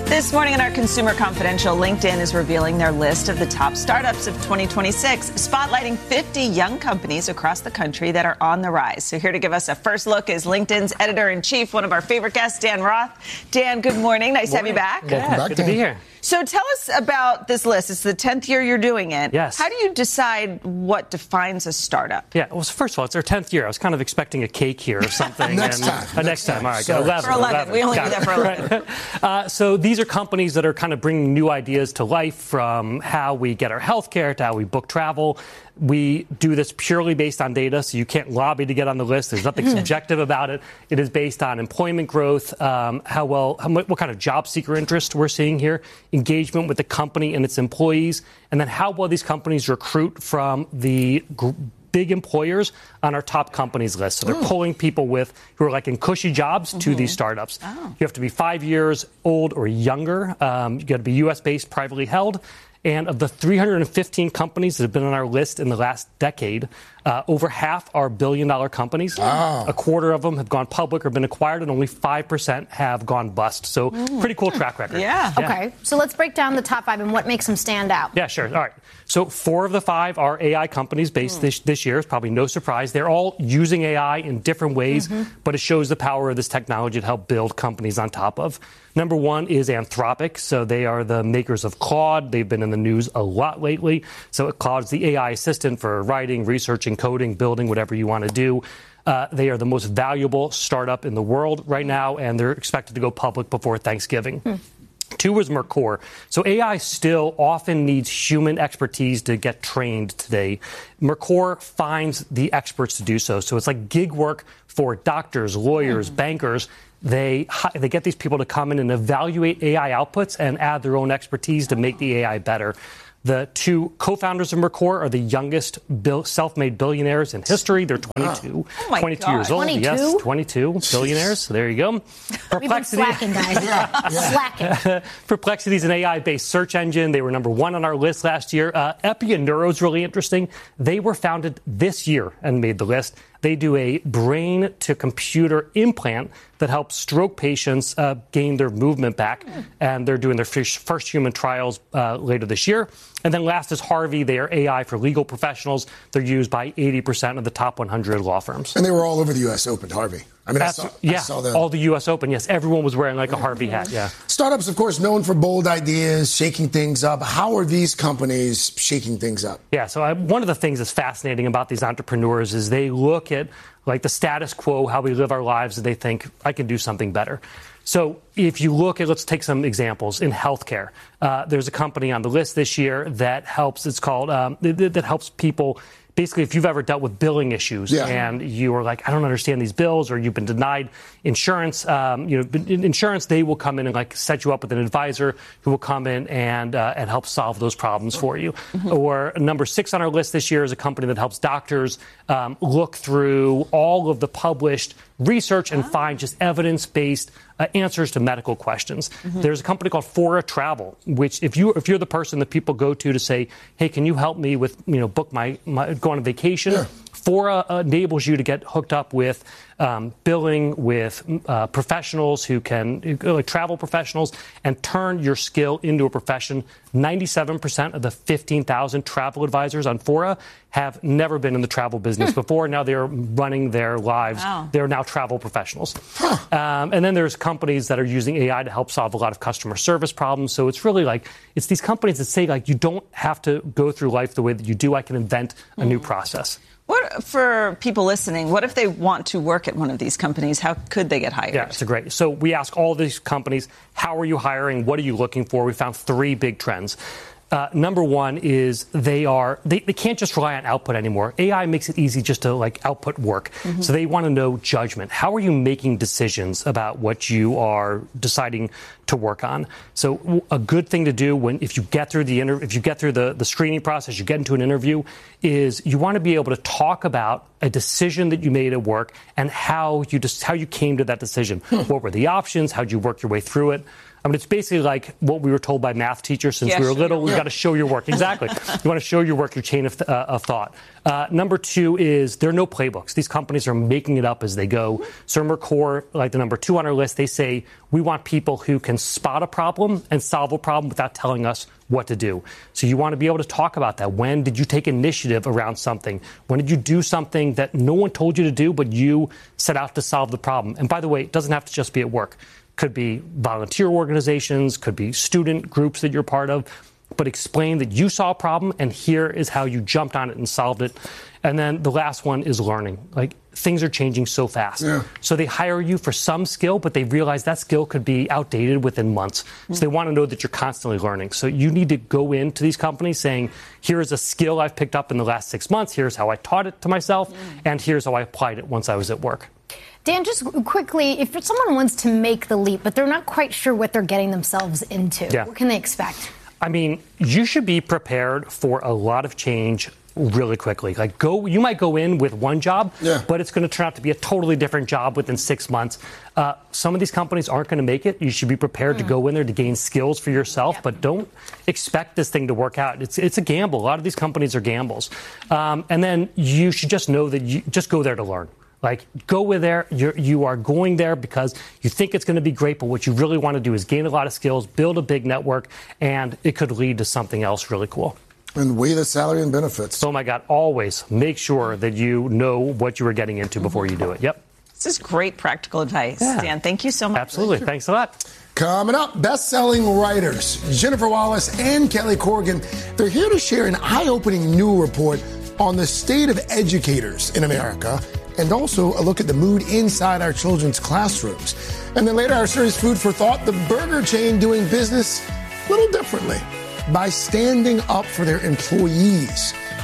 This morning in our Consumer Confidential, LinkedIn is revealing their list of the top startups of 2026, spotlighting 50 young companies across the country that are on the rise. So here to give us a first look is LinkedIn's editor-in-chief, one of our favorite guests, Dan Roth. Dan, good morning. Nice to have you back. Welcome back, good to be here. So tell us about this list. It's the 10th year you're doing it. Yes. How do you decide what defines a startup? Yeah, well, first of all, it's our 10th year. I was kind of expecting a cake here or something. Next time. Next time. All right, Sorry. 11. For 11. We only do that for 11. So these are companies that are kind of bringing new ideas to life, from how we get our health care to how we book travel. We do this purely based on data, so you can't lobby to get on the list. There's nothing subjective about it. It is based on employment growth, what kind of job seeker interest we're seeing here, engagement with the company and its employees, and then how well these companies recruit from the big employers on our top companies list. So they're pulling people who are like in cushy jobs to these startups. You have to be 5 years old or younger. You got to be U.S.-based, privately held. And of the 315 companies that have been on our list in the last decade, over half are billion-dollar companies. Wow. A quarter of them have gone public or been acquired, and only 5% have gone bust. So pretty cool track record. Yeah. Okay, so let's break down the top 5 and what makes them stand out. Yeah, sure. All right. So 4 of the 5 are AI companies based this year. It's probably no surprise. They're all using AI in different ways, but it shows the power of this technology to help build companies on top of. Number 1 is Anthropic. So they are the makers of Claude. They've been in the news a lot lately. So Claude's the AI assistant for writing, researching, coding, building, whatever you want to do. They are the most valuable startup in the world right now, and they're expected to go public before Thanksgiving. 2 is Mercor. So AI still often needs human expertise to get trained today. Mercor finds the experts to do so. So it's like gig work for doctors, lawyers, bankers. They get these people to come in and evaluate AI outputs and add their own expertise to make the AI better. The 2 co-founders of Mercor are the youngest self-made billionaires in history. They're 22, 22 years old. 22? Yes, 22 billionaires. So there you go. We've been slacking, guys. Slacking. Perplexity is an AI-based search engine. They were number 1 on our list last year. Epi and Neuro is really interesting. They were founded this year and made the list. They do a brain-to-computer implant that helps stroke patients gain their movement back, and they're doing their first human trials later this year. And then last is Harvey. They are AI for legal professionals. They're used by 80% of the top 100 law firms. And they were all over the U.S. Open, Harvey. I mean, I saw the... all the U.S. Open. Yes, everyone was wearing like a Harvey hat. Yeah. Startups, of course, known for bold ideas, shaking things up. How are these companies shaking things up? Yeah, so one of the things that's fascinating about these entrepreneurs is they look at like the status quo, how we live our lives, and they think, I can do something better. So if you look at, let's take some examples in healthcare. There's a company on the list this year that helps. It's called that helps people. Basically, if you've ever dealt with billing issues and you are like, I don't understand these bills, or you've been denied insurance, in insurance, they will come in and like set you up with an advisor who will come in and help solve those problems for you. Or number 6 on our list this year is a company that helps doctors look through all of the published research and find just evidence-based answers to medical questions. There's a company called Fora Travel, which if you're the person that people go to say, hey, can you help me with, book my go on a vacation? Yeah. Fora enables you to get hooked up with billing, with professionals who can, like travel professionals, and turn your skill into a profession. 97% of the 15,000 travel advisors on Fora have never been in the travel business before. Now they're running their lives. Wow. They're now travel professionals. And then there's companies that are using AI to help solve a lot of customer service problems. So it's really like, it's these companies that say, like, you don't have to go through life the way that you do. I can invent a new process. What, for people listening, what if they want to work at one of these companies? How could they get hired? Yeah, it's great. So we ask all these companies, how are you hiring? What are you looking for? We found 3 big trends. Number 1 is they can't just rely on output anymore. AI makes it easy just to like output work. So they want to know judgment. How are you making decisions about what you are deciding to work on? So a good thing to do if you get through the screening process, you get into an interview, is you want to be able to talk about a decision that you made at work and how you came to that decision. What were the options? How'd you work your way through it? I mean, it's basically like what we were told by math teachers since we were little. We've got to show your work. Exactly. You want to show your work, your chain of thought. Number 2 is there are no playbooks. These companies are making it up as they go. Cerner Core, like the number 2 on our list, they say we want people who can spot a problem and solve a problem without telling us what to do. So you want to be able to talk about that. When did you take initiative around something? When did you do something that no one told you to do, but you set out to solve the problem? And by the way, it doesn't have to just be at work. Could be volunteer organizations, could be student groups that you're part of, but explain that you saw a problem and here is how you jumped on it and solved it. And then the last one is learning. Like, things are changing so fast. Yeah. So they hire you for some skill, but they realize that skill could be outdated within months. So they want to know that you're constantly learning. So you need to go into these companies saying, here is a skill I've picked up in the last 6 months, here's how I taught it to myself, and here's how I applied it once I was at work. Dan, just quickly, if someone wants to make the leap, but they're not quite sure what they're getting themselves into, what can they expect? I mean, you should be prepared for a lot of change really quickly. Like, you might go in with one job, but it's going to turn out to be a totally different job within 6 months. Some of these companies aren't going to make it. You should be prepared to go in there to gain skills for yourself, but don't expect this thing to work out. It's a gamble. A lot of these companies are gambles. And then you should just know that you just go there to learn. Like, go in there. You are going there because you think it's going to be great, but what you really want to do is gain a lot of skills, build a big network, and it could lead to something else really cool. And weigh the salary and benefits. Oh, my God. Always make sure that you know what you are getting into before you do it. Yep. This is great practical advice, Dan. Thank you so much. Absolutely. Thanks a lot. Coming up, best-selling writers Jennifer Wallace and Kelly Corrigan. They're here to share an eye-opening new report on the state of educators in America, and also a look at the mood inside our children's classrooms. And then later, our series Food for Thought, the burger chain doing business a little differently by standing up for their employees.